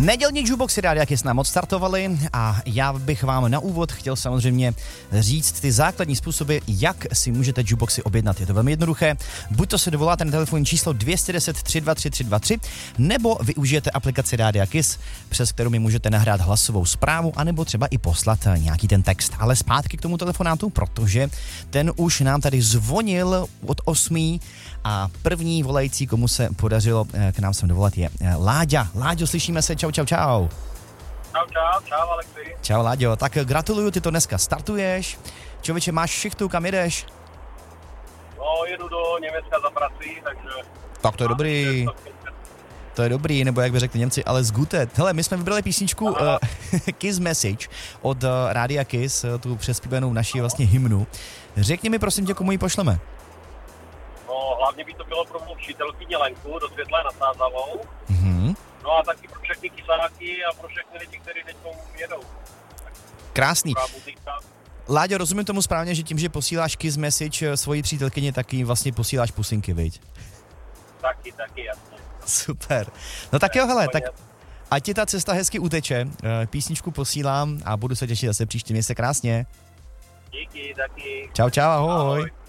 Nedělní jukeboxy Rádia Kiss nám odstartovali a já bych vám na úvod chtěl samozřejmě říct ty základní způsoby, jak si můžete jukeboxy objednat. Je to velmi jednoduché. Buď to se dovoláte na telefonní číslo 210 323 323, nebo využijete aplikaci Rádia Kiss, přes kterou mi můžete nahrát hlasovou zprávu, anebo třeba i poslat nějaký ten text. Ale zpátky k tomu telefonátu, protože ten už nám tady zvonil od 8. a první volající, komu se podařilo k nám sem dovolat, je Láďa. Láďo, slyšíme se, čau. Čau, Alexi. Čau, Láďo, tak gratuluju, ty to dneska startuješ. Člověče, máš šichtu, kam jedeš? No, jedu do Německa za prací, takže... Tak to je dobrý. To je dobrý, nebo jak by řekli Němci, ale zgutet. Hele, my jsme vybrali písničku Kiss Message od Rádia Kiss, tu přespívanou naší vlastně hymnu. Řekni mi prosím tě, komu ji pošleme. No, hlavně by to bylo pro mou přítelkyni Lenku do Světlé nad Sázavou. Mhm. No a taky pro všechny kysáky a pro všechny lidi, kteří teď jedou. Krásný. Láďo, rozumím tomu správně, že tím, že posíláš Kiss Message svojí přítelkyni, tak jí vlastně posíláš pusinky, viď? Taky, jasně. Super. No tak jo, hele, tak ať ti ta cesta hezky uteče, písničku posílám a budu se těšit zase příště, měj se krásně. Díky, taky. Čau, ahoj.